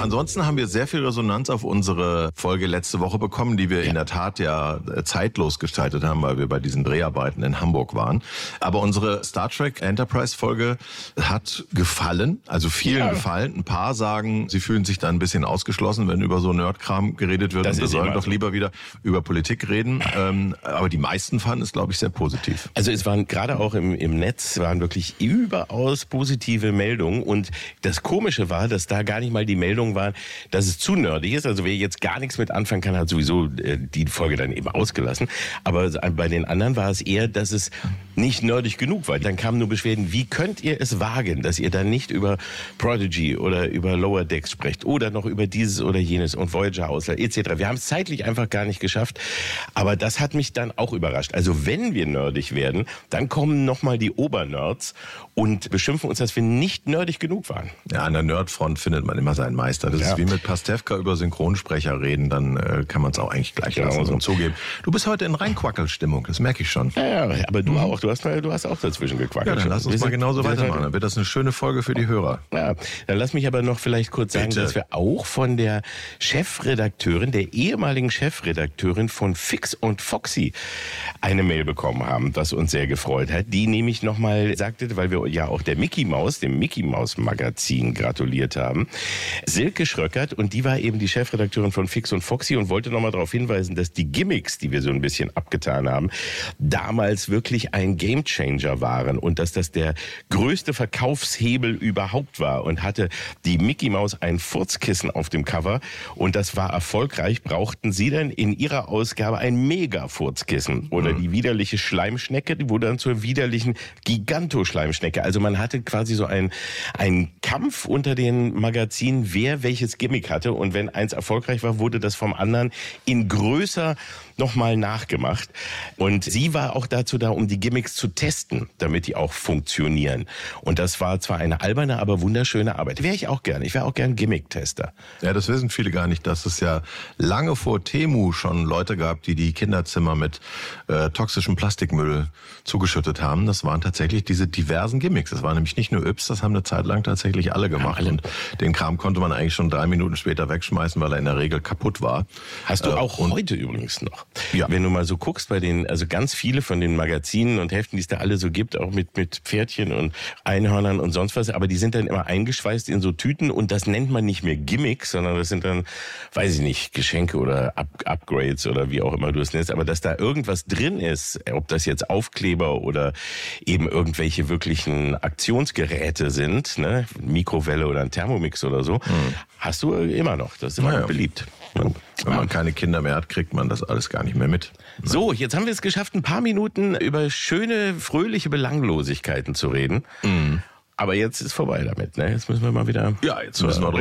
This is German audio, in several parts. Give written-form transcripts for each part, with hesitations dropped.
ansonsten haben wir sehr viel Resonanz auf unsere Folge letzte Woche bekommen, die wir in der Tat ja zeitlos gestaltet haben, weil wir bei diesen Dreharbeiten in Hamburg waren. Aber unsere Star Trek Enterprise Folge hat gefallen, also vielen gefallen. Ein paar sagen, sie fühlen sich da ein bisschen ausgeschlossen, wenn über so Nerdkram geredet wird. Und wir sollen doch lieber wieder über Politik reden. Aber die meisten fanden es, glaube ich, sehr positiv. Also es waren gerade auch im Netz waren wirklich überaus positive Meldungen. Und das Komische war, dass da gar nicht mal die Meldungen waren, dass es zu nerdig ist. Also wer jetzt gar nichts mit anfangen kann, hat sowieso die Folge dann eben ausgelassen. Aber bei den anderen war es eher, dass es nicht nerdig genug war. Dann kamen nur Beschwerden, wie könnt ihr es wagen, dass ihr dann nicht über Prodigy oder über Lower Decks sprecht oder noch über dieses oder jenes und Voyager Auswahl etc. Wir haben es zeitlich einfach gar nicht geschafft. Aber das hat mich dann auch überrascht. Also wenn wir nerdig werden, dann kommen nochmal die Obernerds und beschimpfen uns, dass wir nicht nerdig genug waren. Ja, an der Nerdfront findet man immer seinen Meister. Das ist wie mit Pastewka über Synchronsprecher reden, dann kann man es auch eigentlich gleich lassen und zugeben. Du bist heute in Reinquackelstimmung, das merke ich schon. Ja, aber du auch. Du hast auch dazwischen gequackelt. Ja, dann lass uns mal genauso weitermachen. Dann wird das eine schöne Folge für die Hörer. Ja, dann lass mich aber noch vielleicht kurz sagen, dass wir auch von der Chefredakteurin, der ehemaligen Chefredakteurin von Fix und Foxy eine Mail bekommen haben, was uns sehr gefreut hat. Die nämlich nochmal sagte, weil wir ja auch dem Mickey Mouse Magazin gratuliert haben, Silke Schröckert, und die war eben die Chefredakteurin von Fix und Foxy und wollte nochmal darauf hinweisen, dass die Gimmicks, die wir so ein bisschen abgetan haben, damals wirklich ein Gamechanger waren und dass das der größte Verkaufshebel überhaupt war, und hatte die Mickey Mouse ein Furzkissen auf dem Cover und das war erfolgreich, brauchten sie dann in ihrer Ausgabe ein Mega-Furzkissen oder die widerliche Schleimschnecke, die wurde dann zur widerlichen Giganto-Schleimschnecke. Also man hatte quasi so einen Kampf unter den Magazinen, wer welches Gimmick hatte, und wenn eins erfolgreich war, wurde das vom anderen in größer nochmal nachgemacht. Und sie war auch dazu da, um die Gimmicks zu testen, damit die auch funktionieren. Und das war zwar eine alberne, aber wunderschöne Arbeit. Wäre ich auch gern. Ich wäre auch gern Gimmick-Tester. Ja, das wissen viele gar nicht, dass es ja lange vor Temu schon Leute gab, die Kinderzimmer mit toxischem Plastikmüll zugeschüttet haben. Das waren tatsächlich diese diversen Gimmicks. Das waren nämlich nicht nur Yps, das haben eine Zeit lang tatsächlich alle gemacht. Und den Kram konnte man eigentlich schon 3 Minuten später wegschmeißen, weil er in der Regel kaputt war. Hast du auch heute übrigens noch. Ja. Wenn du mal so guckst bei den, also ganz viele von den Magazinen und Heften, die es da alle so gibt, auch mit Pferdchen und Einhörnern und sonst was, aber die sind dann immer eingeschweißt in so Tüten und das nennt man nicht mehr Gimmicks, sondern das sind dann, weiß ich nicht, Geschenke oder Upgrades oder wie auch immer du es nennst, aber dass da irgendwas drin ist, ob das jetzt Aufkleber oder eben irgendwelche wirklichen Aktionsgeräte sind, ne, Mikrowelle oder ein Thermomix oder so, hast du immer noch. Das ist immer noch beliebt. Wenn man keine Kinder mehr hat, kriegt man das alles gar nicht mehr mit. So, jetzt haben wir es geschafft, ein paar Minuten über schöne, fröhliche Belanglosigkeiten zu reden. Aber jetzt ist vorbei damit, ne? Jetzt müssen wir mal wieder jetzt müssen wir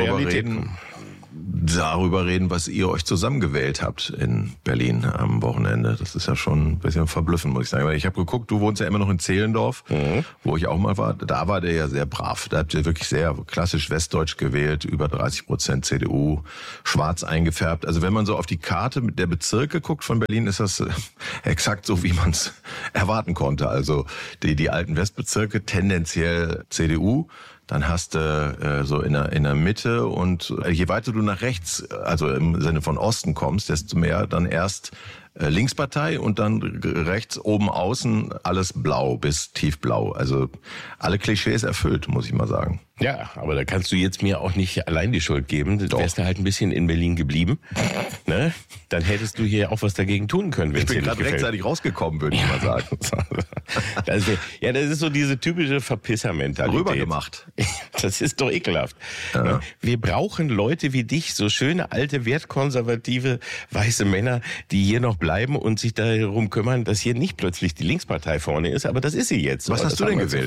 darüber reden, was ihr euch zusammengewählt habt in Berlin am Wochenende. Das ist ja schon ein bisschen verblüffend, muss ich sagen. Weil ich habe geguckt, du wohnst ja immer noch in Zehlendorf, wo ich auch mal war. Da war der ja sehr brav. Da habt ihr wirklich sehr klassisch westdeutsch gewählt, über 30% CDU, schwarz eingefärbt. Also wenn man so auf die Karte der Bezirke guckt von Berlin, ist das exakt so, wie man es erwarten konnte. Also die alten Westbezirke tendenziell CDU. Dann hast du so in der Mitte, und je weiter du nach rechts, also im Sinne von Osten kommst, desto mehr dann erst Linkspartei und dann rechts oben außen alles blau bis tiefblau. Also alle Klischees erfüllt, muss ich mal sagen. Ja, aber da kannst du jetzt mir auch nicht allein die Schuld geben. Du wärst du halt ein bisschen in Berlin geblieben. Ne? Dann hättest du hier auch was dagegen tun können, wenn es dir nicht gefällt. Ich bin gerade rechtzeitig rausgekommen, würde ich mal sagen. Das ist so diese typische Verpisser-Mentalität. Rübergemacht. Das ist doch ekelhaft. Ja. Wir brauchen Leute wie dich, so schöne, alte, wertkonservative, weiße Männer, die hier noch bleiben und sich darum kümmern, dass hier nicht plötzlich die Linkspartei vorne ist. Aber das ist sie jetzt. Was hast du denn gewählt?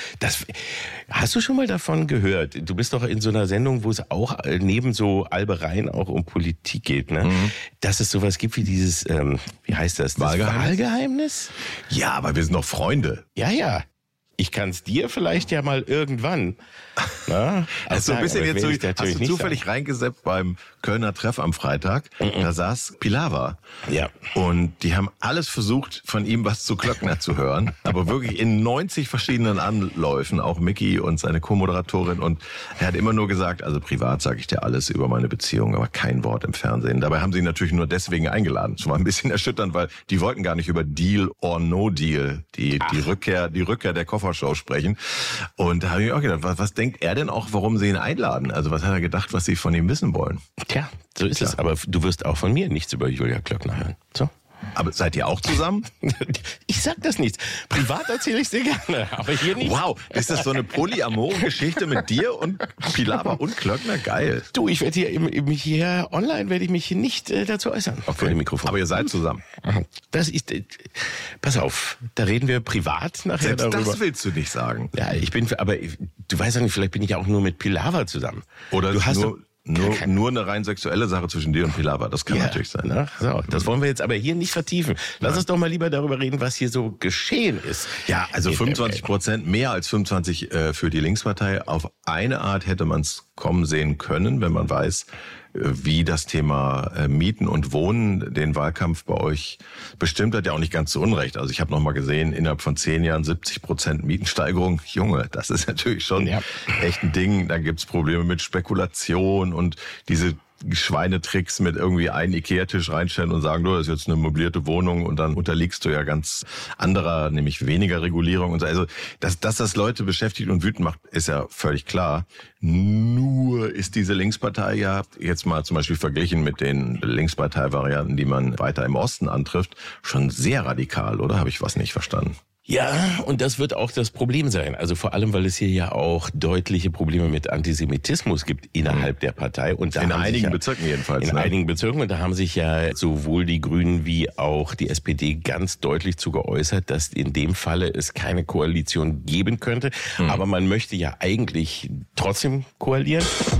Hast du schon mal davon gehört? Du bist doch in so einer Sendung, wo es auch neben so Albereien auch um Politik geht, ne? Dass es sowas gibt wie dieses, wie heißt das? Wahlgeheimnis? Ja, aber wir sind doch Freunde. Ja. Ich kann es dir vielleicht ja mal irgendwann. Na, hast du ein bisschen jetzt hast du zufällig sagen. reingeseppt beim Kölner Treff am Freitag? Da saß Pilawa. Ja. Und die haben alles versucht, von ihm was zu Klöckner zu hören. Aber wirklich in 90 verschiedenen Anläufen, auch Micky und seine Co-Moderatorin. Und er hat immer nur gesagt, also privat sage ich dir alles über meine Beziehung, aber kein Wort im Fernsehen. Dabei haben sie ihn natürlich nur deswegen eingeladen. Das war ein bisschen erschütternd, weil die wollten gar nicht über Deal or No Deal, die Rückkehr der Koffershow sprechen. Und da habe ich auch gedacht, was denkt er denn auch, warum sie ihn einladen? Also was hat er gedacht, was sie von ihm wissen wollen? Tja, so ist es. Aber du wirst auch von mir nichts über Julia Klöckner hören. So. Aber seid ihr auch zusammen? Ich sag das nicht. Privat erzähle ich sehr gerne, aber hier nicht. Wow, ist das so eine polyamore Geschichte mit dir und Pilawa und Klöckner? Geil. Du, ich werde hier online werde ich mich hier nicht dazu äußern. Okay. Vor dem Mikrofon. Aber ihr seid zusammen. Das ist, pass auf, da reden wir privat nachher Selbst darüber. das willst du nicht sagen. Ja, du weißt ja nicht, vielleicht bin ich ja auch nur mit Pilawa zusammen. Oder du hast nur eine rein sexuelle Sache zwischen dir und Pilawa. Das kann natürlich sein. Na, so, das wollen wir jetzt aber hier nicht vertiefen. Lass uns doch mal lieber darüber reden, was hier so geschehen ist. Ja, also 25%, mehr als 25 für die Linkspartei. Auf eine Art hätte man es kommen sehen können, wenn man weiß, wie das Thema Mieten und Wohnen den Wahlkampf bei euch bestimmt hat, ja auch nicht ganz zu Unrecht. Also ich habe noch mal gesehen, innerhalb von 10 Jahren 70% Mietensteigerung. Junge, das ist natürlich schon echt ein Ding. Da gibt's Probleme mit Spekulation und diese Schweinetricks mit irgendwie einen Ikea-Tisch reinstellen und sagen, du, das ist jetzt eine möblierte Wohnung und dann unterliegst du ja ganz anderer, nämlich weniger Regulierung und so. Also, dass das Leute beschäftigt und wütend macht, ist ja völlig klar. Nur ist diese Linkspartei ja jetzt mal zum Beispiel verglichen mit den Linkspartei-Varianten, die man weiter im Osten antrifft, schon sehr radikal, oder? Habe ich was nicht verstanden? Ja, und das wird auch das Problem sein. Also vor allem, weil es hier ja auch deutliche Probleme mit Antisemitismus gibt innerhalb der Partei. Und da in einigen Bezirken jedenfalls. In einigen Bezirken. Und da haben sich ja sowohl die Grünen wie auch die SPD ganz deutlich zu geäußert, dass in dem Falle es keine Koalition geben könnte. Aber man möchte ja eigentlich trotzdem koalieren.